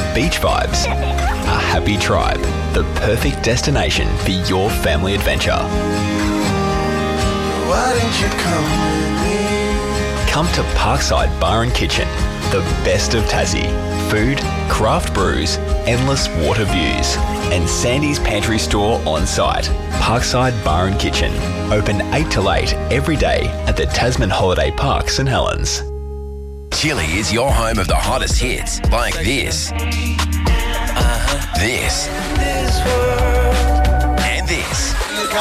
beach vibes. A happy tribe, the perfect destination for your family adventure. Why didn't you come with me? Come to Parkside Bar and Kitchen, the best of Tassie. Food, craft brews, endless water views, and Sandy's Pantry Store on site. Parkside Bar and Kitchen, open 8 till 8 every day at the Tasman Holiday Park, St Helens. Chili is your home of the hottest hits, like this, this, and this.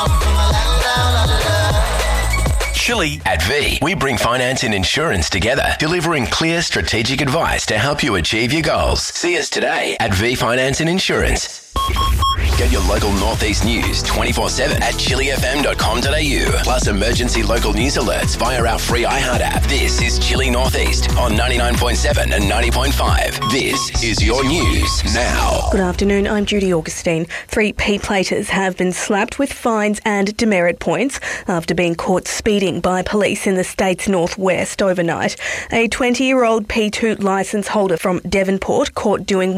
Chili at V. We bring finance and insurance together, delivering clear strategic advice to help you achieve your goals. See us today at V Finance and Insurance. Get your local Northeast news 24/7 at chilifm.com.au. Plus emergency local news alerts via our free iHeart app. This is Chili Northeast on 99.7 and 90.5. This is your news now. Good afternoon, I'm Judy Augustine. 3 P-platers have been slapped with fines and demerit points after being caught speeding by police in the state's northwest overnight. A 20-year-old P2 licence holder from Devonport caught doing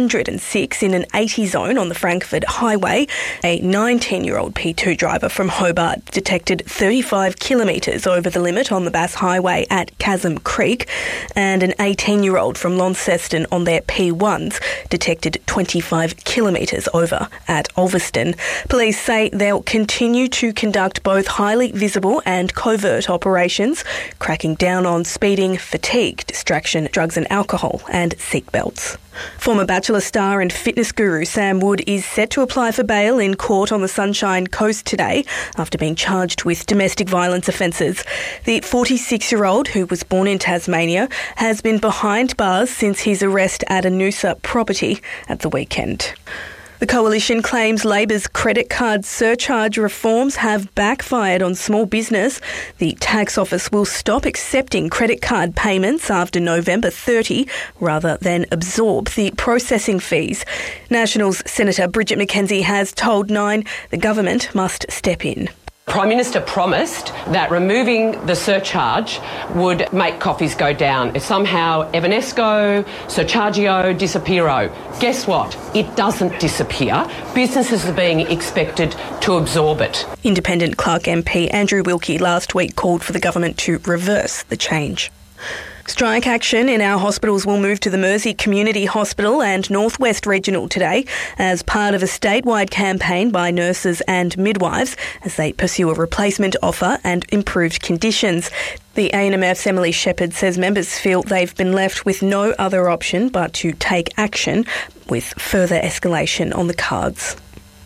106 in an 80 zone on the Frankfurt Highway. A 19-year-old P2 driver from Hobart detected 35 kilometres over the limit on the Bass Highway at Chasm Creek, and an 18-year-old from Launceston on their P1s detected 25 kilometres over at Ulverston. Police say they'll continue to conduct both highly visible and covert operations, cracking down on speeding, fatigue, distraction, drugs and alcohol, and seatbelts. Former Bachelor star and fitness guru Sam Wood is set to apply for bail in court on the Sunshine Coast today after being charged with domestic violence offences. The 46-year-old, who was born in Tasmania, has been behind bars since his arrest at a Noosa property at the weekend. The Coalition claims Labor's credit card surcharge reforms have backfired on small business. The tax office will stop accepting credit card payments after November 30 rather than absorb the processing fees. Nationals Senator Bridget McKenzie has told Nine the government must step in. Prime Minister promised that removing the surcharge would make coffees go down. Somehow Evanesco, Surchargio, disappearo. Guess what? It doesn't disappear. Businesses are being expected to absorb it. Independent Clark MP Andrew Wilkie last week called for the government to reverse the change. Strike action in our hospitals will move to the Mersey Community Hospital and Northwest Regional today as part of a statewide campaign by nurses and midwives as they pursue a replacement offer and improved conditions. The A&MF's Emily Shepherd says members feel they've been left with no other option but to take action, with further escalation on the cards.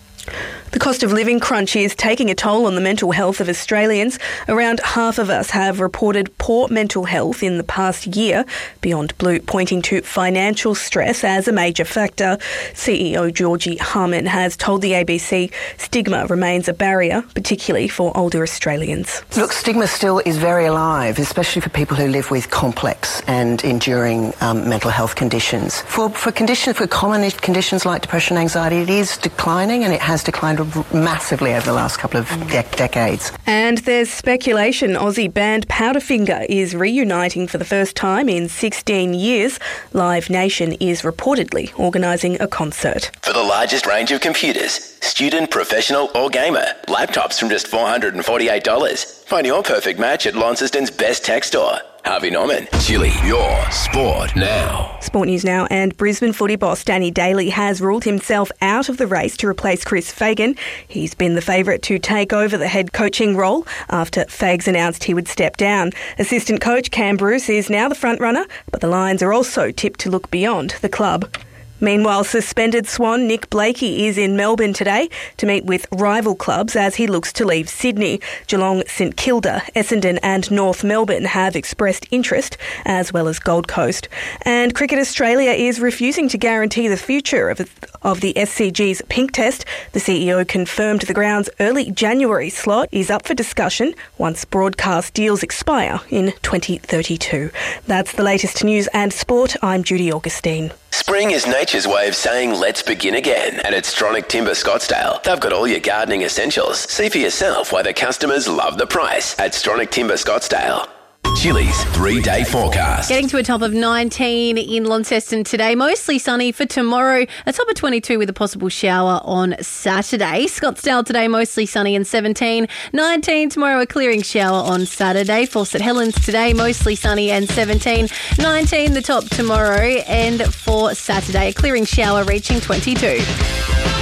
The cost of living crunch is taking a toll on the mental health of Australians. Around half of us have reported poor mental health in the past year, Beyond Blue pointing to financial stress as a major factor. CEO Georgie Harman has told the ABC stigma remains a barrier, particularly for older Australians. Look, stigma still is very alive, especially for people who live with complex and enduring mental health conditions. For common conditions like depression and anxiety, it is declining, and it has declined massively over the last couple of decades. And there's speculation Aussie band Powderfinger is reuniting for the first time in 16 years. Live Nation is reportedly organising a concert. For the largest range of computers, student, professional or gamer, laptops from just $448. Find your perfect match at Launceston's best tech store. Harvey Norman. Chili, your sport now. Sport news now, and Brisbane footy boss Danny Daly has ruled himself out of the race to replace Chris Fagan. He's been the favourite to take over the head coaching role after Fags announced he would step down. Assistant coach Cam Bruce is now the front runner, but the Lions are also tipped to look beyond the club. Meanwhile, suspended Swan Nick Blakey is in Melbourne today to meet with rival clubs as he looks to leave Sydney. Geelong, St Kilda, Essendon and North Melbourne have expressed interest, as well as Gold Coast. And Cricket Australia is refusing to guarantee the future of the SCG's Pink Test. The CEO confirmed the ground's early January slot is up for discussion once broadcast deals expire in 2032. That's the latest news and sport. I'm Judy Augustine. Spring is nature's way of saying let's begin again. And at Stronach Timber Scottsdale, they've got all your gardening essentials. See for yourself why the customers love the price at Stronach Timber Scottsdale. Chili's 3-day forecast. Getting to a top of 19 in Launceston today. Mostly sunny for tomorrow. A top of 22 with a possible shower on Saturday. Scottsdale today, mostly sunny and 17. 19 tomorrow, a clearing shower on Saturday. For St Helens today, mostly sunny and 17. 19 the top tomorrow. And for Saturday, a clearing shower reaching 22.